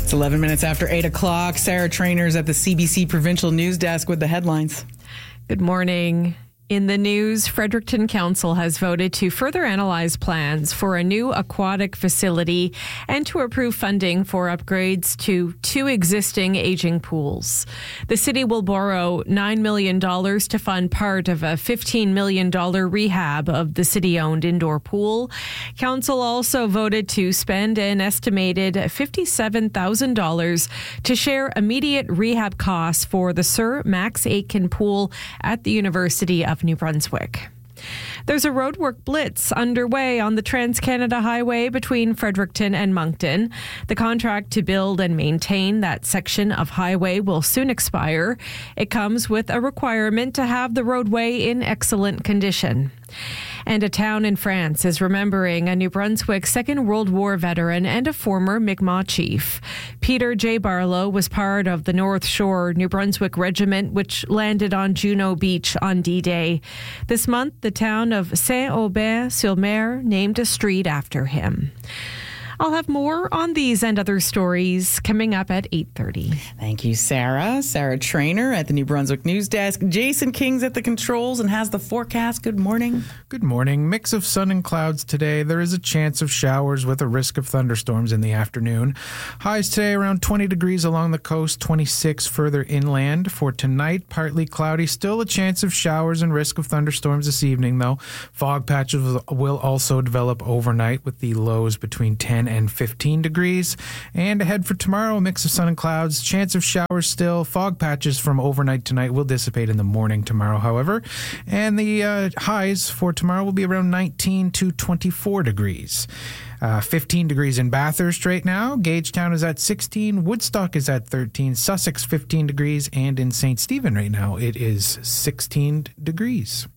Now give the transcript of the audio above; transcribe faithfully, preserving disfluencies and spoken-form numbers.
It's eleven minutes after eight o'clock. Sarah Trainer's at the C B C Provincial News Desk with the headlines. Good morning. In the news, Fredericton Council has voted to further analyze plans for a new aquatic facility and to approve funding for upgrades to two existing aging pools. The city will borrow nine million dollars to fund part of a fifteen million dollars rehab of the city-owned indoor pool. Council also voted to spend an estimated fifty-seven thousand dollars to share immediate rehab costs for the Sir Max Aitken Pool at the University of New Brunswick. There's a roadwork blitz underway on the Trans-Canada Highway between Fredericton and Moncton. The contract to build and maintain that section of highway will soon expire. It comes with a requirement to have the roadway in excellent condition. And a town in France is remembering a New Brunswick Second World War veteran and a former Mi'kmaq chief. Peter J. Barlow was part of the North Shore New Brunswick Regiment, which landed on Juno Beach on D-Day. This month, the town of Saint-Aubin-sur-Mer named a street after him. I'll have more on these and other stories coming up at eight thirty. Thank you, Sarah. Sarah Trainer at the New Brunswick News Desk. Jason King's at the controls and has the forecast. Good morning. Good morning. Mix of sun and clouds today. There is a chance of showers with a risk of thunderstorms in the afternoon. Highs today around twenty degrees along the coast, twenty-six further inland. For tonight, partly cloudy. Still a chance of showers and risk of thunderstorms this evening, though. Fog patches will also develop overnight with the lows between ten and fifteen degrees. And ahead for tomorrow, a mix of sun and clouds. Chance of showers still. Fog patches from overnight tonight will dissipate in the morning tomorrow, however. And the uh, highs for tomorrow will be around nineteen to twenty-four degrees. Uh, fifteen degrees in Bathurst right now. Gagetown is at sixteen. Woodstock is at thirteen. Sussex fifteen degrees. And in Saint Stephen right now, it is sixteen degrees.